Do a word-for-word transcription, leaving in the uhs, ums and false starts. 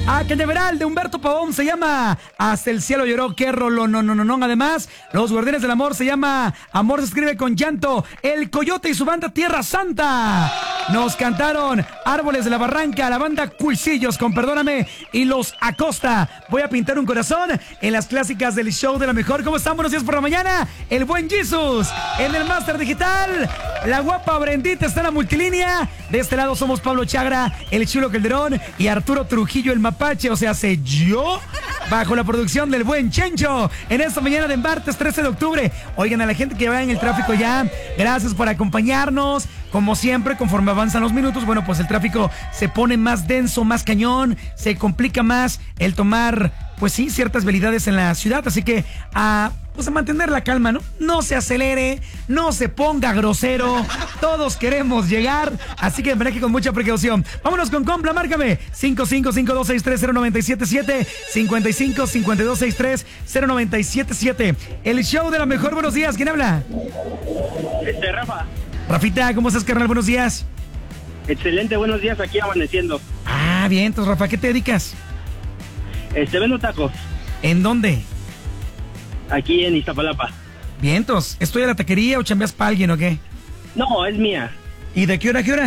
A Cañaveral de Humberto Pavón se llama Hasta el cielo lloró, qué rolo, no, no, no, no. Además, Los Guardianes del Amor se llama Amor se escribe con llanto. El Coyote y su banda Tierra Santa nos cantaron Árboles de la Barranca, la banda Cuisillos con Perdóname y Los Acosta. Voy a pintar un corazón en las clásicas del show de la mejor. ¿Cómo están? Buenos días por la mañana. El buen Jesus en el Máster Digital. La guapa Brendita está en la multilínea. De este lado somos Pablo Chagra, el Chulo Calderón y Arturo Trujillo, el Mapache, o sea, sé yo, bajo la producción del buen Chencho, en esta mañana de martes trece de octubre. Oigan, a la gente que va en el tráfico ya, gracias por acompañarnos. Como siempre, conforme avanzan los minutos, bueno, pues el tráfico se pone más denso, más cañón, se complica más el tomar, pues sí, ciertas vialidades en la ciudad, así que a, pues a mantener la calma, ¿no? No se acelere, no se ponga grosero, todos queremos llegar, así que maneje con mucha precaución. Vámonos con Compla, márcame, cinco cinco cinco dos seis tres cero nueve siete siete, cinco cinco cinco dos seis tres cero nueve siete siete. El show de la mejor, buenos días, ¿quién habla? Este, Rafa. Rafita, ¿cómo estás, carnal? Buenos días. Excelente, buenos días, aquí amaneciendo. Ah, bien, entonces, Rafa, ¿qué te dedicas? Este, vendo tacos. ¿En dónde? Aquí en Iztapalapa. Vientos, ¿estoy a la taquería o chambeas para alguien o qué? No, es mía. ¿Y de qué hora a qué hora?